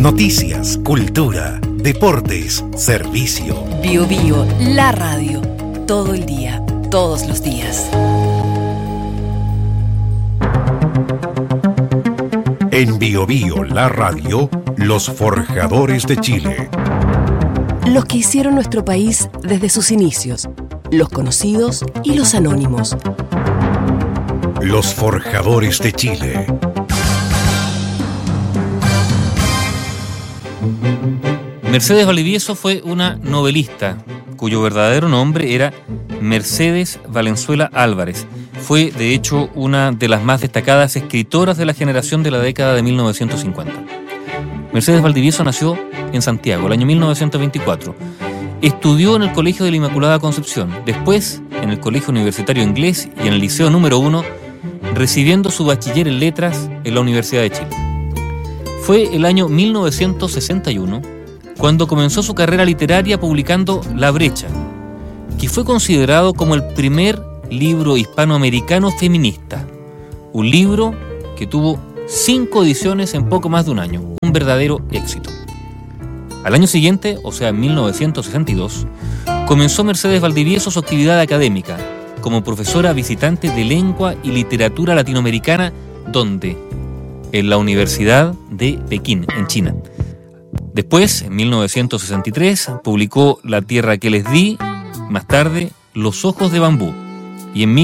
Noticias, cultura, deportes, servicio. Bio, la radio. Todo el día, todos los días. En Bio, la radio, los forjadores de Chile. Los que hicieron nuestro país desde sus inicios. Los conocidos y los anónimos. Los forjadores de Chile. Mercedes Valdivieso fue una novelista cuyo verdadero nombre era Mercedes Valenzuela Álvarez. Fue, de hecho, una de las más destacadas escritoras de la generación de la década de 1950. Mercedes Valdivieso nació en Santiago, el año 1924. Estudió en el Colegio de la Inmaculada Concepción, después en el Colegio Universitario Inglés y en el Liceo número 1, recibiendo su bachiller en Letras en la Universidad de Chile. Fue el año 1961 cuando comenzó su carrera literaria publicando La Brecha, que fue considerado como el primer libro hispanoamericano feminista. Un libro que tuvo 5 ediciones en poco más de un año, un verdadero éxito. Al año siguiente, o sea en 1962, comenzó Mercedes Valdivieso su actividad académica como profesora visitante de lengua y literatura latinoamericana, ¿dónde? En la Universidad de Pekín, en China. Después, en 1963, publicó La tierra que les di, más tarde Los ojos de bambú, y en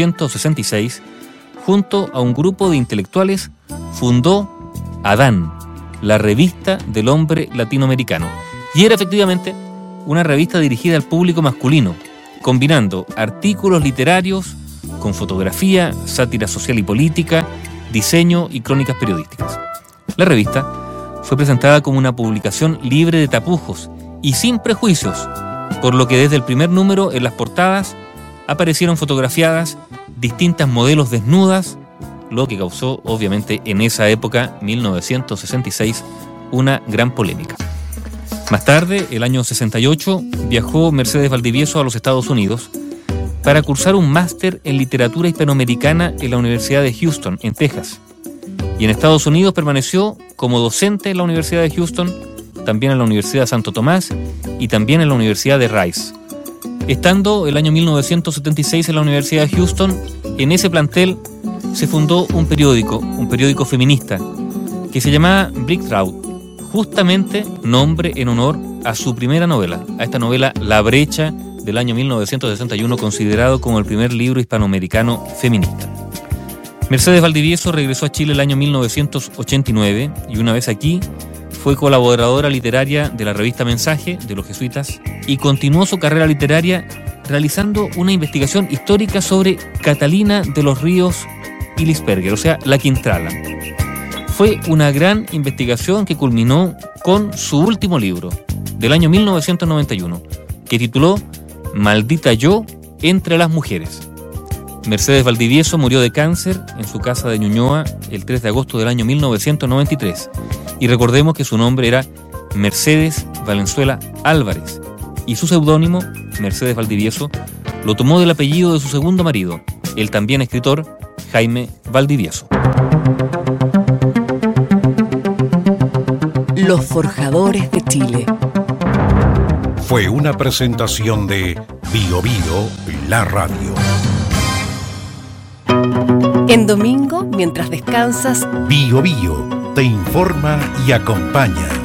1966, junto a un grupo de intelectuales, fundó Adán, la revista del hombre latinoamericano. Y era efectivamente una revista dirigida al público masculino, combinando artículos literarios con fotografía, sátira social y política, diseño y crónicas periodísticas. La revista fue presentada como una publicación libre de tapujos y sin prejuicios, por lo que desde el primer número en las portadas aparecieron fotografiadas distintas modelos desnudas, lo que causó obviamente en esa época, 1966, una gran polémica. Más tarde, el año 68, viajó Mercedes Valdivieso a los Estados Unidos para cursar un máster en literatura hispanoamericana en la Universidad de Houston, en Texas. Y en Estados Unidos permaneció como docente en la Universidad de Houston, también en la Universidad de Santo Tomás y también en la Universidad de Rice. Estando el año 1976 en la Universidad de Houston, en ese plantel se fundó un periódico feminista, que se llamaba Brick Traut, justamente nombre en honor a su primera novela, a esta novela La Brecha, del año 1961, considerado como el primer libro hispanoamericano feminista. Mercedes Valdivieso regresó a Chile el año 1989 y una vez aquí fue colaboradora literaria de la revista Mensaje de los jesuitas y continuó su carrera literaria realizando una investigación histórica sobre Catalina de los Ríos y Lisperger, o sea, la Quintrala. Fue una gran investigación que culminó con su último libro, del año 1991, que tituló Maldita yo entre las mujeres. Mercedes Valdivieso murió de cáncer en su casa de Ñuñoa el 3 de agosto del año 1993. Y recordemos que su nombre era Mercedes Valenzuela Álvarez y su seudónimo, Mercedes Valdivieso, lo tomó del apellido de su segundo marido, el también escritor Jaime Valdivieso. Los forjadores de Chile. Fue una presentación de Bio, la radio. En domingo, mientras descansas, Bio te informa y acompaña.